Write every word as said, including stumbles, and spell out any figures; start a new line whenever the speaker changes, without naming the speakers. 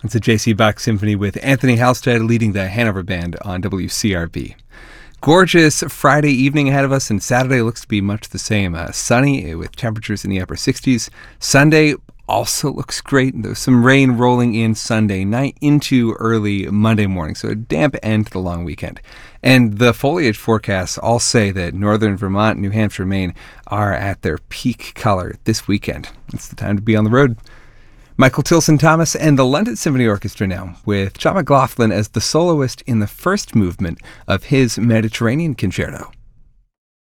It's a J C Bach Symphony with Anthony Halstead leading the Hanover Band on W C R B. Gorgeous Friday evening ahead of us, and Saturday looks to be much the same. Uh, sunny with temperatures in the upper sixties. Sunday also looks great. There's some rain rolling in Sunday night into early Monday morning, so a damp end to the long weekend. And the foliage forecasts all say that northern Vermont, New Hampshire, Maine are at their peak color this weekend. It's the time to be on the road. Michael Tilson Thomas and the London Symphony Orchestra now, with John McLaughlin as the soloist in the first movement of his Mediterranean Concerto.